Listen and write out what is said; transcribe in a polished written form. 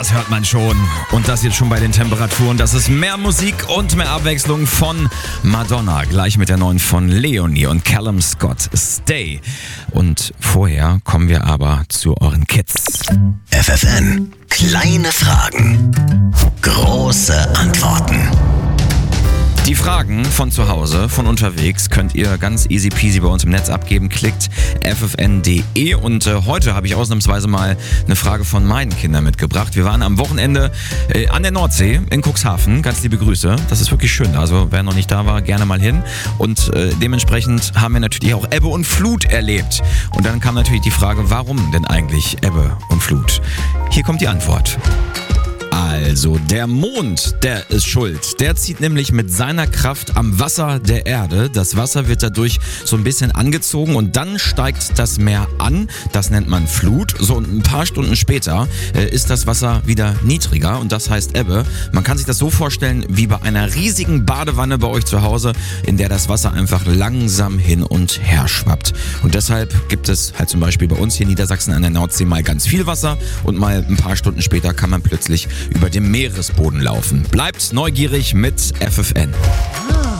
das hört man schon. Und das jetzt schon bei den Temperaturen. Das ist mehr Musik und mehr Abwechslung von Madonna. Gleich mit der neuen von Leonie und Callum Scott, Stay. Und vorher kommen wir aber zu euren Kids. FFN. Kleine Fragen. Große Antworten. Die Fragen von zu Hause, von unterwegs, könnt ihr ganz easy peasy bei uns im Netz abgeben. Klickt ffn.de und heute habe ich ausnahmsweise mal eine Frage von meinen Kindern mitgebracht. Wir waren am Wochenende an der Nordsee in Cuxhaven. Ganz liebe Grüße. Das ist wirklich schön. Also wer noch nicht da war, gerne mal hin. Und dementsprechend haben wir natürlich auch Ebbe und Flut erlebt. Und dann kam natürlich die Frage, warum denn eigentlich Ebbe und Flut? Hier kommt die Antwort. Also, der Mond, der ist schuld. Der zieht nämlich mit seiner Kraft am Wasser der Erde. Das Wasser wird dadurch so ein bisschen angezogen und dann steigt das Meer an. Das nennt man Flut. So, und ein paar Stunden später ist das Wasser wieder niedriger und das heißt Ebbe. Man kann sich das so vorstellen wie bei einer riesigen Badewanne bei euch zu Hause, in der das Wasser einfach langsam hin und her schwappt. Und deshalb gibt es halt zum Beispiel bei uns hier in Niedersachsen an der Nordsee mal ganz viel Wasser und mal ein paar Stunden später kann man plötzlich über dem Meeresboden laufen. Bleibt neugierig mit FFN.